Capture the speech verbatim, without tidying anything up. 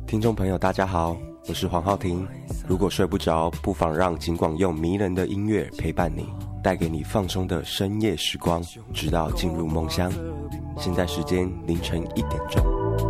听众朋友大家好，我是黄浩庭。如果睡不着，不妨让警广用迷人的音乐陪伴你，带给你放松的深夜时光，直到进入梦乡。现在时间凌晨一点钟。